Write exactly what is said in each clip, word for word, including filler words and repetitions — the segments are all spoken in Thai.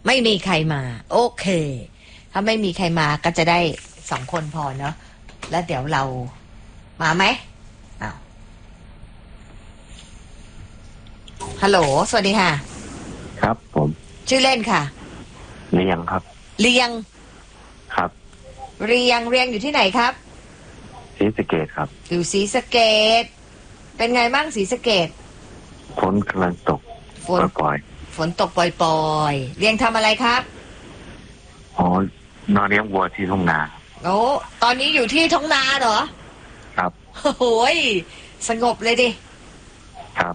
ไม่มีใครมาโอเคถ้าไม่มีใครมาก็จะได้สองคนพอเนาะแล้วเดี๋ยวเรามาไหมอ้าวฮัลโหลสวัสดีค่ะครับผมชื่อเล่นค่ะเรียงครับเรียงครับเรียงเรียงอยู่ที่ไหนครับศรีสะเกษครับอยู่ศรีสะเกษเป็นไงบ้างศรีสะเกษฝนกำลังตกฝนปล่อยฝนตกปล่อยๆเรียงทำอะไรครับอ๋อนอนเลี้ยงวัวที่ทุ่งนาโอ้ตอนนี้อยู่ที่ท้องนาเหรอครับโอ้ยสงบเลยดิครับ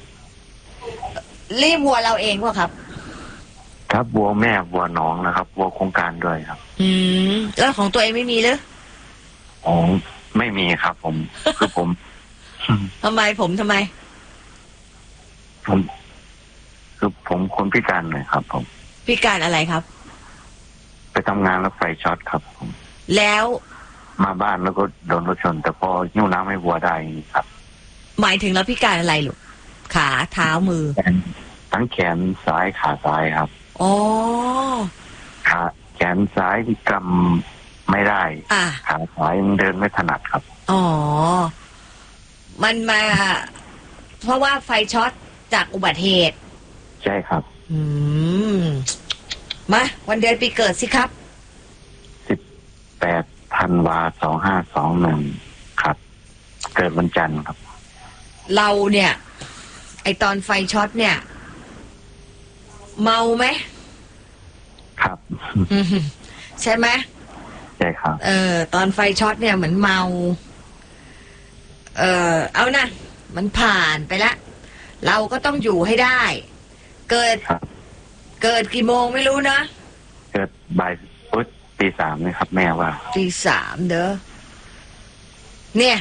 รีบวัวเราเองวะครับครับวัวแม่วัวน้องนะครับวัวโครงการด้วยครับอืมแล้วของตัวเองไม่มีหรืออ๋อไม่มีครับผมคือผมทำไมผมทำไมผมคือผมคนพิการเลยครับผมพิการอะไรครับไปทำงานแล้วไฟช็อตครับผมแล้วมาบ้านแล้วก็โดนรถชนแต่พอหิ้วน้ำให้วัวได้ครับหมายถึงแล้วพิการอะไรลูกขาเท้ามือทั้งแขนซ้ายขาซ้ายครับอ๋อขาแขนซ้ายที่กำไม่ได้ขาซ้ายมันเดินไม่ถนัดครับอ๋อมันมาเพราะว่าไฟช็อตจากอุบัติเหตุใช่ครับอืมมาวันเดือนปีเกิดสิครับสิบแปดธันวาสองห้าสองหนึ่งครับเกิดวันจันทร์ครับเราเนี่ยไอตอนไฟช็อตเนี่ยเมาไหมครับใช่ไหมใช่ครับเออตอนไฟช็อตเนี่ยเหมือนเมาเออเอานะมันผ่านไปแล้วเราก็ต้องอยู่ให้ได้เกิดเกิดกี่โมงไม่รู้นะเกิดบ่ายปุ๊บตีสามเลยครับแม่ว่าตีสามเด้อเนี่ย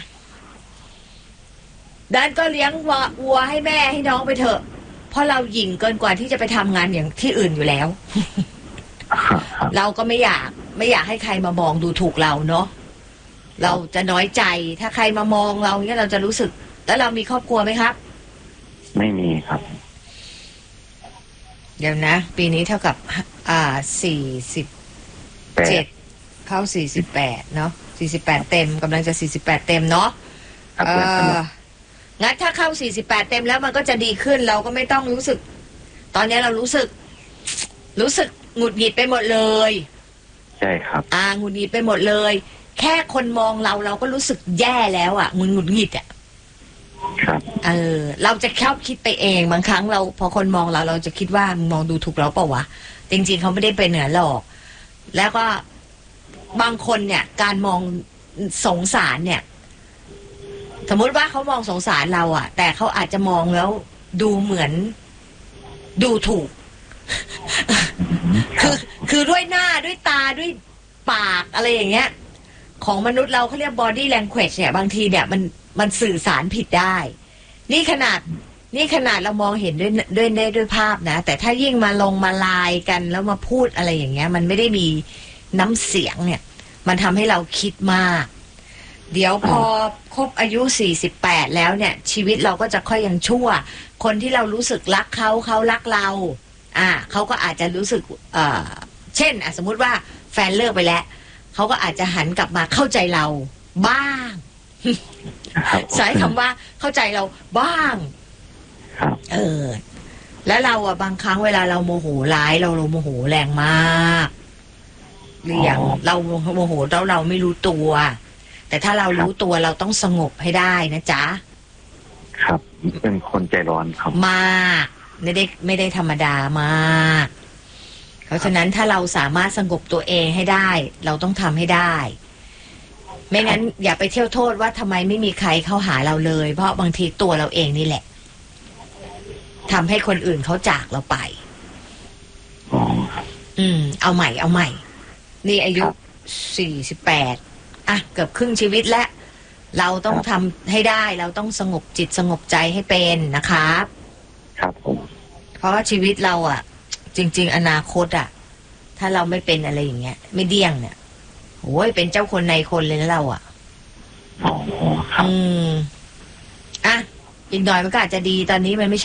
ดันก็เลี้ยงวัวให้แม่ให้น้องไปเถอะเพราะเราหยิ่งเกินกว่าที่จะไปทำงานอย่างที่อื่นอยู่แล้ว เราก็ไม่อยากไม่อยากให้ใครมามองดูถูกเราเนาะเราจะน้อยใจถ้าใครมามองเราเนี่ยเราจะรู้สึกแล้วเรามีครอบครัวไหมครับไม่มีครับเดี๋ยวนะปีนี้เท่ากับอ่าสี่สิบเจ็ดเข้าสี่สิบแปดเนาะสี่สิบแปดเต็มกำลังจะสี่สิบแปดเต็มเนาะเอองั้นถ้าเข้าสี่สิบแปดเต็มแล้วมันก็จะดีขึ้นเราก็ไม่ต้องรู้สึกตอนนี้เรารู้สึกรู้สึกหงุดหงิดไปหมดเลยใช่ครับอ่าหงุดหงิดไปหมดเลยแค่คนมองเราเราก็รู้สึกแย่แล้วอ่ะมึงหงุดหงิดอ่ะครับเออเราจะแค่คิดไปเองบางครั้งเราพอคนมองเราเราจะคิดว่ามองดูถูกเราเปล่าวะจริงๆเขาไม่ได้เป็นเหนือหรอกแล้วก็บางคนเนี่ยการมองสงสารเนี่ยสมมุติว่าเขามองสงสารเราอ่ะแต่เขาอาจจะมองแล้วดูเหมือนดูถูกคือคือด้วยหน้าด้วยตาด้วยปากอะไรอย่างเงี้ยของมนุษย์เราเขาเรียก body language เนี่ยบางทีเนี่ยมันมันสื่อสารผิดได้นี่ขนาดนี่ขนาดเรามองเห็นด้วยด้วยด้วยด้วยภาพนะแต่ถ้ายิ่งมาลงมาลายกันแล้วมาพูดอะไรอย่างเงี้ยมันไม่ได้มีน้ำเสียงเนี่ยมันทำให้เราคิดมากเดี๋ยวพอครบอายุสี่สิบแปดแล้วเนี่ยชีวิตเราก็จะค่อยยังชั่วคนที่เรารู้สึกรักเขาเขารักเราอ่าเขาก็อาจจะรู้สึกเอ่อเช่นอ่ะสมมุติว่าแฟนเลิกไปแล้วเขาก็อาจจะหันกลับมาเข้าใจเราบ้างใช้คำว่าเข้าใจเราบ้างเออแล้วเราอ่ะบางครั้งเวลาเราโมโหร้ายเราเราโมโหแรงมากหรืออย่างเราโมโหแล้วเราไม่รู้ตัวแต่ถ้าเรารู้ตัวเราต้องสงบให้ได้นะจ๊ะครับเป็นคนใจร้อนครับมากไม่ได้ไม่ได้ธรรมดามากเพราะฉะนั้นถ้าเราสามารถสงบตัวเองให้ได้เราต้องทำให้ได้ไม่งั้นอย่าไปเที่ยวโทษว่าทำไมไม่มีใครเข้าหาเราเลยเพราะบางทีตัวเราเองนี่แหละทำให้คนอื่นเขาจากเราไปอืมเอาใหม่เอาใหม่นี่อายุสี่สิบแปดอ่ะเกือบครึ่งชีวิตแล้วเราต้องทำให้ได้เราต้องสงบจิตสงบใจให้เป็นนะครับครับผมเพราะว่าชีวิตเราอ่ะจริงๆอนาคตอ่ะถ้าเราไม่เป็นอะไรอย่างเงี้ยไม่เดี้ยงเนี่ยโอ้ยเป็นเจ้าคนในคนเลยนะเราอ่ะอ๋อครับอืมอ่ะอีกหน่อยมันก็อาจจะดีตอนนี้มันไม่